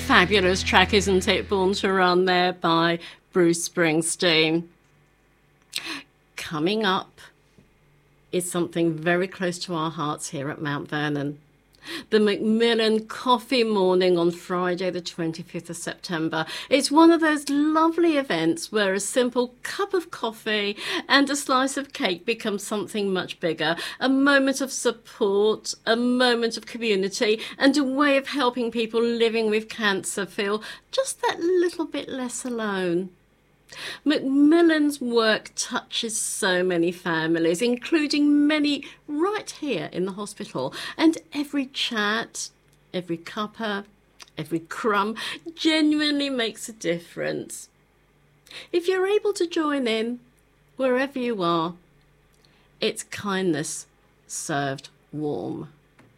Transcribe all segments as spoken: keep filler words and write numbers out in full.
Fabulous track, isn't it? Born to Run there by Bruce Springsteen. Coming up is something very close to our hearts here at Mount Vernon. The Macmillan Coffee Morning on Friday the twenty-fifth of September. It's one of those lovely events where a simple cup of coffee and a slice of cake becomes something much bigger. A moment of support, a moment of community, and a way of helping people living with cancer feel just that little bit less alone. Macmillan's work touches so many families, including many right here in the hospital, and every chat, every cuppa, every crumb genuinely makes a difference. If you're able to join in, wherever you are, it's kindness served warm.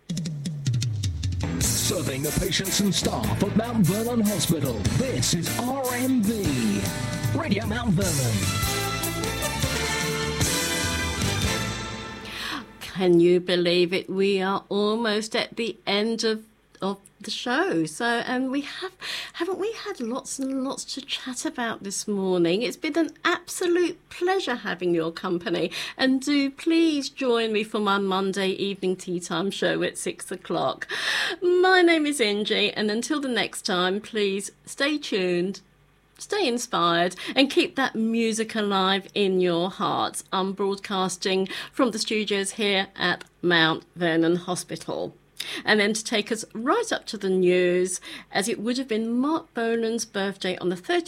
Serving the patients and staff at Mount Vernon Hospital, this is R M V, Radio Mount Vernon. Can you believe it? We are almost at the end of of the show. So, and we have, haven't we had lots and lots to chat about this morning? It's been an absolute pleasure having your company. And do please join me for my Monday evening tea time show at six o'clock. My name is Ingie, and until the next time, please stay tuned, stay inspired, and keep that music alive in your hearts. I'm broadcasting from the studios here at Mount Vernon Hospital. And then to take us right up to the news, as it would have been Mark Bolan's birthday on the thirtieth